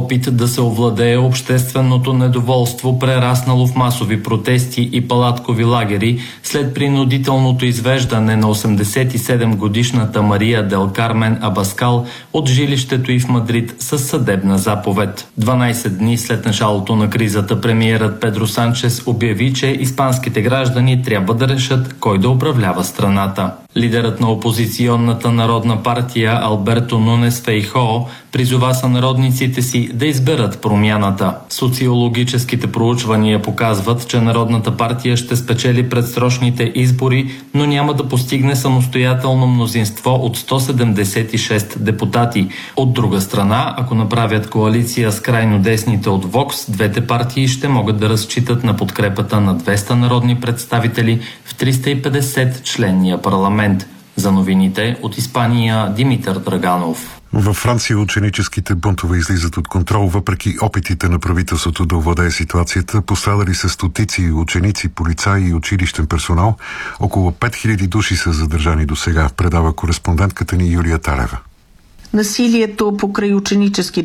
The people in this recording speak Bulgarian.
опит да се овладее общественото недоволство, прераснало в масови протести и палаткови лагери след принудителното извеждане на 87-годишната Мария Дел Кармен Абаскал от жилището й в Мадрид със съдебна заповед. 12 дни след началото на кризата премиерът Педро Санчес обяви, че испанските граждани трябва да решат кой да управлява страната. Лидерът на опозиционната народна партия Алберто Нунес Фейхоо призова сънародниците си да изберат промяната. Социологическите проучвания показват, че Народната партия ще спечели предсрочните избори, но няма да постигне самостоятелно мнозинство от 176 депутати. От друга страна, ако направят коалиция с крайно десните от Вокс, двете партии ще могат да разчитат на подкрепата на 200 народни представители в 350-членния парламент. За новините от Испания Димитър Драганов. Във Франция ученическите бунтове излизат от контрол, въпреки опитите на правителството да овладее ситуацията. Пострадали са стотици ученици, полицаи и училищен персонал. Около 5000 души са задържани досега, предава кореспондентката ни Юлия Талева. Насилието покрай ученическите